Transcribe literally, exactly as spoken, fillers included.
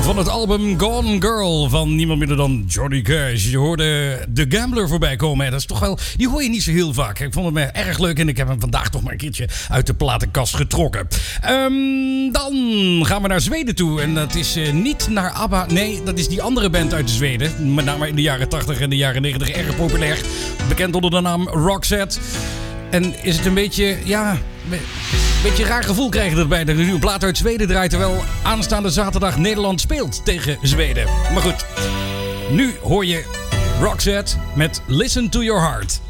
van het album Gone Girl van niemand minder dan Johnny Cash. Je hoorde The Gambler voorbij komen. En dat is toch wel, die hoor je niet zo heel vaak. Ik vond hem erg leuk en ik heb hem vandaag toch maar een keertje uit de platenkast getrokken. Um, dan gaan we naar Zweden toe. En dat is uh, niet naar ABBA. Nee, dat is die andere band uit Zweden. Met name in de jaren tachtig en de jaren negentig erg populair. Bekend onder de naam Roxette. En is het een beetje, ja, een beetje een raar gevoel krijg je erbij. De nieuwe plaat uit Zweden draait, terwijl aanstaande zaterdag Nederland speelt tegen Zweden. Maar goed, nu hoor je Roxette met Listen to Your Heart.